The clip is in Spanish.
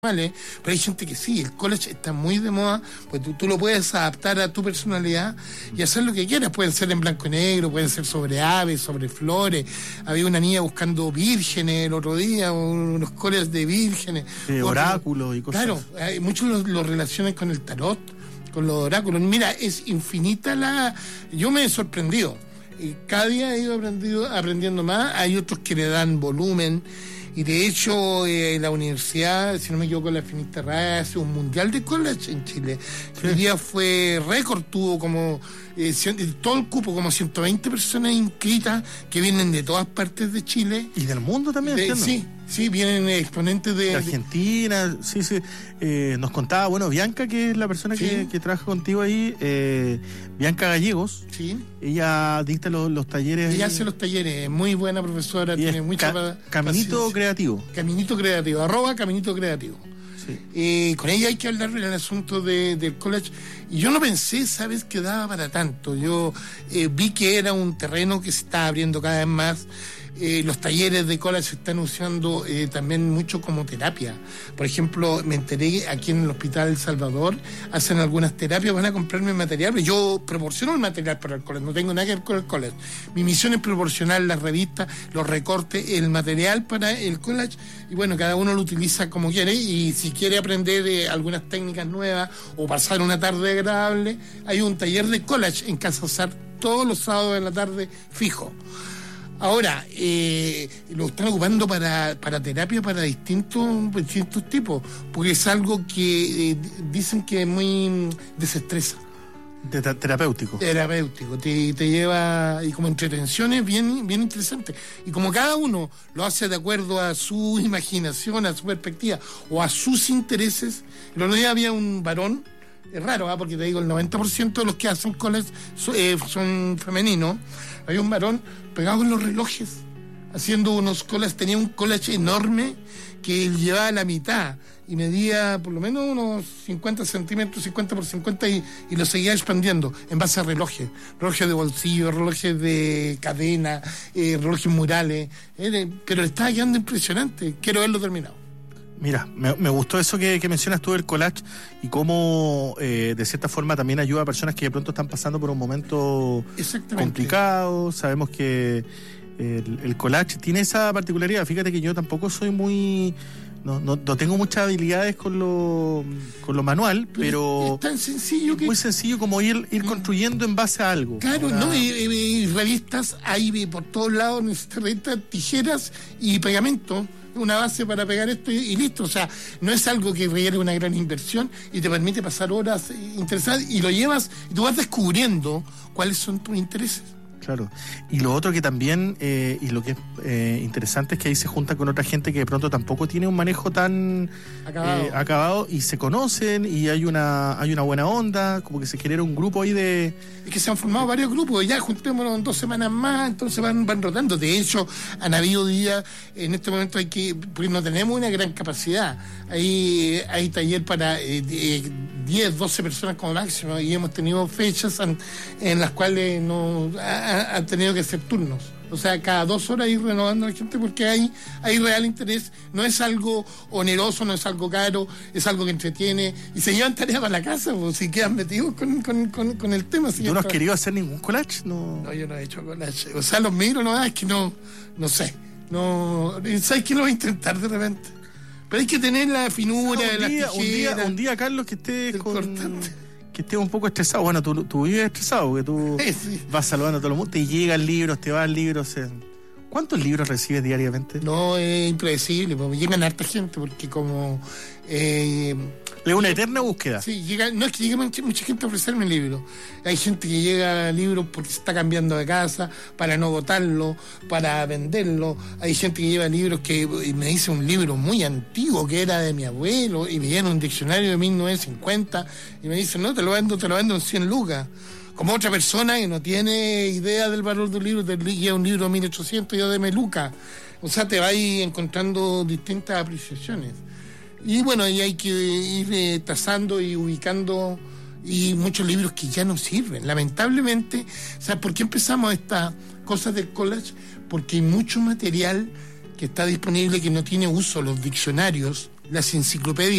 Pero hay gente que sí, el collage está muy de moda, pues tú lo puedes adaptar a tu personalidad y hacer lo que quieras. Pueden ser en blanco y negro, pueden ser sobre aves, sobre flores. Había una niña buscando vírgenes el otro día, unos collages de vírgenes, oráculos y cosas. Claro, muchos los relacionan con el tarot, con los oráculos. Mira, es infinita yo me he sorprendido y cada día he ido aprendiendo más. Hay otros que le dan volumen. Y de hecho, la universidad, si no me equivoco, la Finisterrae hace un mundial de collage en Chile. Sí. El día fue récord, tuvo como todo el cupo, como 120 personas inscritas que vienen de todas partes de Chile. Y del mundo también, Sí, vienen exponentes de Argentina, sí. Nos contaba, Bianca, que es la persona que trabaja contigo ahí, Bianca Gallegos. Sí. Ella dicta los talleres. Ella hace los talleres, muy buena profesora, tiene mucha Caminito Creativo. Caminito Creativo, @Caminito Creativo. Sí. Con ella hay que hablar del asunto del collage. Y yo no pensé, ¿sabes?, que daba para tanto. Yo vi que era un terreno que se está abriendo cada vez más. Los talleres de collage se están usando también mucho como terapia. Por ejemplo, me enteré aquí en el Hospital El Salvador, hacen algunas terapias, van a comprarme material. Yo proporciono el material para el collage, no tengo nada que ver con el collage. Mi misión es proporcionar las revistas, los recortes, el material para el collage. Y bueno, cada uno lo utiliza como quiere. Y si quiere aprender algunas técnicas nuevas o pasar una tarde agradable, hay un taller de collage en Casa Sar todos los sábados de la tarde fijo. Ahora, lo están ocupando para terapia para distintos tipos, porque es algo que dicen que es muy desestresa. Terapéutico. Terapéutico, te lleva, y como entretenciones bien interesantes. Y como cada uno lo hace de acuerdo a su imaginación, a su perspectiva, o a sus intereses. El otro día había un varón, es raro, porque te digo, el 90% de los que hacen collage son femeninos. Hay un varón pegado con los relojes, haciendo unos collages. Tenía un collage enorme que él llevaba a la mitad y medía por lo menos unos 50 centímetros, 50 por 50, y lo seguía expandiendo en base a relojes de bolsillo, relojes de cadena, relojes murales, pero le estaba quedando impresionante. Quiero verlo terminado. Mira, me gustó eso que mencionas tú del collage y cómo de cierta forma también ayuda a personas que de pronto están pasando por un momento complicado. Sabemos que el collage tiene esa particularidad. Fíjate que yo tampoco soy no tengo muchas habilidades con lo manual, pero es tan sencillo muy sencillo como ir construyendo en base a algo. Claro, ¿no? Y revistas hay por todos lados, necesitas revistas, tijeras y pegamento, una base para pegar esto y listo. O sea, no es algo que requiere una gran inversión y te permite pasar horas interesantes y lo llevas y tú vas descubriendo cuáles son tus intereses. Claro. Y lo otro que también, y lo que es interesante, es que ahí se junta con otra gente que de pronto tampoco tiene un manejo tan acabado y se conocen y hay una buena onda, como que se genera un grupo ahí de... Es que se han formado varios grupos, ya juntémonos en 2 semanas más, entonces van rotando. De hecho, han habido días, en este momento porque no tenemos una gran capacidad, hay taller para 10, 12 personas como máximo, y hemos tenido fechas en las cuales han tenido que hacer turnos. O sea, cada 2 horas ir renovando a la gente porque hay real interés. No es algo oneroso, no es algo caro, es algo que entretiene y se llevan tareas para la casa, pues, si quedan metidos con el tema. ¿Tú no has querido hacer ningún collage? No, yo no he hecho collage. O sea, los miro, es que no sé. No, ¿sabes que lo voy a intentar de repente? Pero hay que tener la finura de las tijeras. Un día, Carlos, que estés que estés un poco estresado. Bueno, tú vives estresado, porque tú vas saludando a todo el mundo, te llegan libros, te van libros. ¿Cuántos libros recibes diariamente? No, es impredecible, porque llegan harta gente, porque como... es una eterna búsqueda. Sí, no es que llegue mucha gente a ofrecerme libros. Hay gente que llega a libros porque se está cambiando de casa, para no botarlo, para venderlo. Hay gente que lleva libros que me dice un libro muy antiguo que era de mi abuelo y me lleva un diccionario de 1950 y me dice, no, te lo vendo en 100 lucas. Como otra persona que no tiene idea del valor del libro, te lleva un libro de 1800 y yo de lucas. O sea, te vas encontrando distintas apreciaciones. Y bueno, y hay que ir tasando y ubicando, y muchos libros que ya no sirven, lamentablemente. O sea, ¿por qué empezamos estas cosas del collage? Porque hay mucho material que está disponible que no tiene uso, los diccionarios, las enciclopedias.